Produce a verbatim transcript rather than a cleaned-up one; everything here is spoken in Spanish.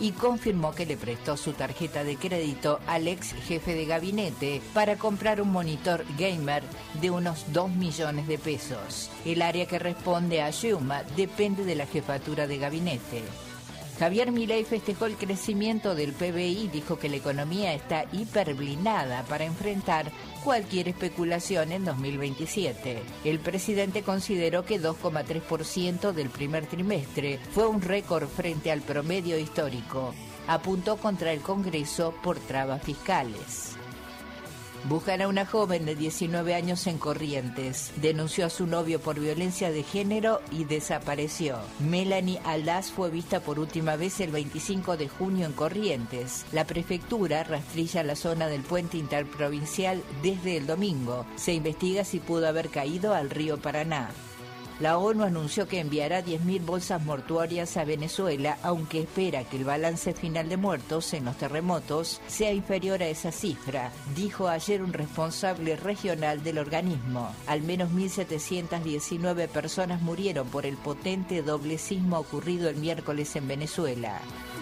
y confirmó que le prestó su tarjeta de crédito al ex jefe de gabinete para comprar un monitor gamer de unos dos millones de pesos. El área que responde a Sciumma depende de la jefatura de gabinete. Javier Milei festejó el crecimiento del P B I y dijo que la economía está hiperblindada para enfrentar cualquier especulación en dos mil veintisiete. El presidente consideró que dos coma tres por ciento del primer trimestre fue un récord frente al promedio histórico. Apuntó contra el Congreso por trabas fiscales. Buscan a una joven de diecinueve años en Corrientes. Denunció a su novio por violencia de género y desapareció. Melanie Aldaz fue vista por última vez el veinticinco de junio en Corrientes. La prefectura rastrilla la zona del puente interprovincial desde el domingo. Se investiga si pudo haber caído al río Paraná. La ONU anunció que enviará diez mil bolsas mortuorias a Venezuela, aunque espera que el balance final de muertos en los terremotos sea inferior a esa cifra, dijo ayer un responsable regional del organismo. Al menos mil setecientas diecinueve personas murieron por el potente doble sismo ocurrido el miércoles en Venezuela.